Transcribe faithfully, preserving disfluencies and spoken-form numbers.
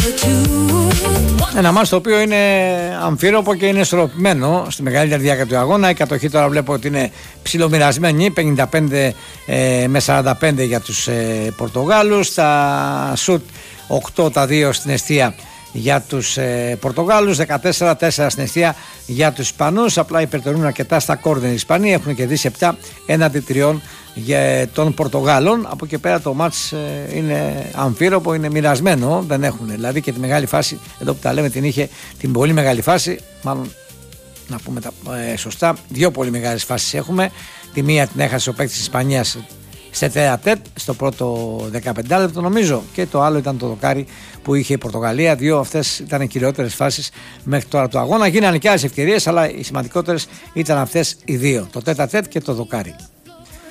Ένα μάτς το οποίο είναι αμφίροπο και είναι ισορροπημένο στη μεγαλύτερη διάρκεια του αγώνα. Η κατοχή τώρα βλέπω ότι είναι ψιλομοιρασμένη, πενήντα πέντε ε, με σαράντα πέντε για τους ε, Πορτογάλους. Τα σουτ οκτώ τα δύο στην εστία για τους ε, Πορτογάλους, δεκατέσσερα τέσσερα στην εστία για τους Ισπανούς. Απλά υπερτερούν αρκετά στα κόρνερ οι Ισπανοί, έχουν κερδίσει επτά έναντι τριών για των Πορτογάλων. Από εκεί πέρα το μάτς ε, είναι αμφίροπο, είναι μοιρασμένο, δεν έχουν δηλαδή και τη μεγάλη φάση, εδώ που τα λέμε την είχε την πολύ μεγάλη φάση, μάλλον να πούμε τα ε, σωστά, δύο πολύ μεγάλες φάσεις έχουμε. Τη μία την έχασε ο παίκτης της Ισπανίας σε τετ στο πρώτο δεκαπέντε λεπτό νομίζω, και το άλλο ήταν το δοκάρι που είχε η Πορτογαλία. Δύο αυτές ήταν οι κυριότερες φάσεις μέχρι τώρα του αγώνα. Γίνανε και άλλες ευκαιρίες, αλλά οι σημαντικότερες ήταν αυτές οι δύο, το τέτα τέτ και το δοκάρι.